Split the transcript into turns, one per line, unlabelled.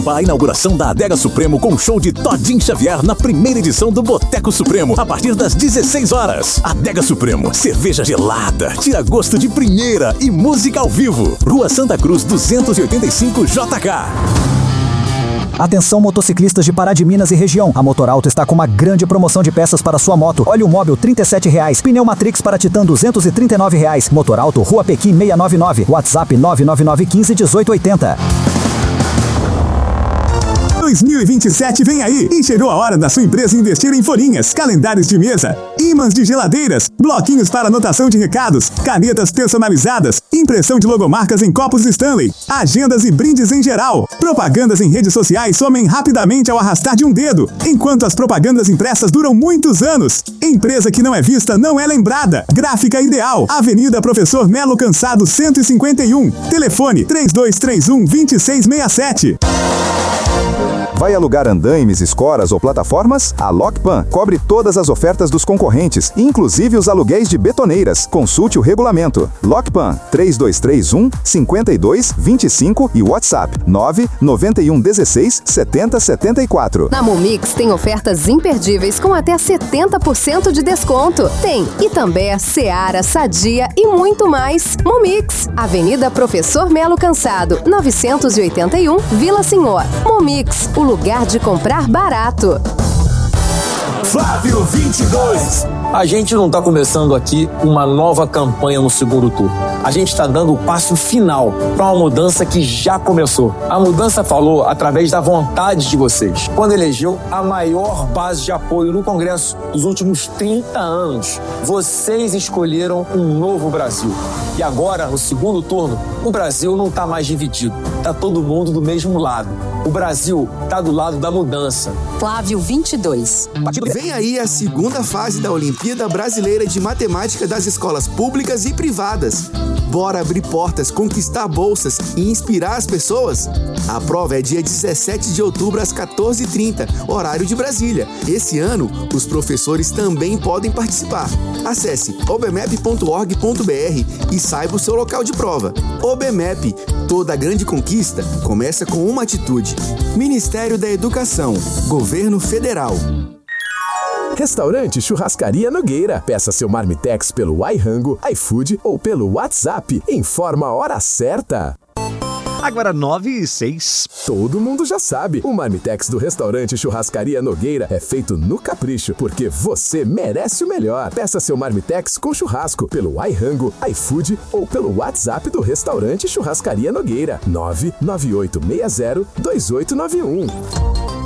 A inauguração da Adega Supremo com show de Todinho Xavier na primeira edição do Boteco Supremo, a partir das 16 horas. Adega Supremo, cerveja gelada, tira gosto de primeira e música ao vivo. Rua Santa Cruz 285 JK.
Atenção motociclistas de Pará de Minas e região. A Motorauto está com uma grande promoção de peças para sua moto. Óleo móvel R$ 37,00. Pneu Matrix para Titan R$ 239,00. Motorauto, Rua Pequim 699. WhatsApp 999151880.
2027 vem aí e chegou a hora da sua empresa investir em folhinhas, calendários de mesa, ímãs de geladeiras, bloquinhos para anotação de recados, canetas personalizadas, impressão de logomarcas em copos Stanley, agendas e brindes em geral. Propagandas em redes sociais somem rapidamente ao arrastar de um dedo, enquanto as propagandas impressas duram muitos anos. Empresa que não é vista não é lembrada. Gráfica Ideal, Avenida Professor Melo Cansado 151. Telefone 3231-2667.
Vai alugar andaimes, escoras ou plataformas? A Lockpan cobre todas as ofertas dos concorrentes, inclusive os aluguéis de betoneiras. Consulte o regulamento. Lockpan 3231-5225 e WhatsApp 99116-7074.
Na Momix tem ofertas imperdíveis com até 70% de desconto. Tem Itambé, Seara, Sadia e muito mais. Momix, Avenida Professor Melo Cansado, 981, Vila Senhor. Momix, o lugar de comprar barato.
Flávio 22. A gente não está começando aqui uma nova campanha no segundo turno. A gente está dando o passo final para uma mudança que já começou. A mudança falou através da vontade de vocês. Quando elegeu a maior base de apoio no Congresso dos últimos 30 anos, vocês escolheram um novo Brasil. E agora, no segundo turno, o Brasil não está mais dividido. Está todo mundo do mesmo lado. O Brasil está do lado da mudança.
Flávio 22.
Vem aí a segunda fase da Olimpíada Brasileira de Matemática das escolas públicas e privadas. Bora abrir portas, conquistar bolsas e inspirar as pessoas? A prova é dia 17 de outubro às 14h30, horário de Brasília. Esse ano, os professores também podem participar. Acesse obmep.org.br e saiba o seu local de prova. OBMEP, toda grande conquista começa com uma atitude. Ministério da Educação, Governo Federal.
Restaurante Churrascaria Nogueira. Peça seu Marmitex pelo iRango, iFood ou pelo WhatsApp. Informa a hora certa.
Agora 9h06.
Todo mundo já sabe, o Marmitex do Restaurante Churrascaria Nogueira é feito no capricho, porque você merece o melhor. Peça seu Marmitex com churrasco pelo iRango, iFood ou pelo WhatsApp do Restaurante Churrascaria Nogueira. 998602891.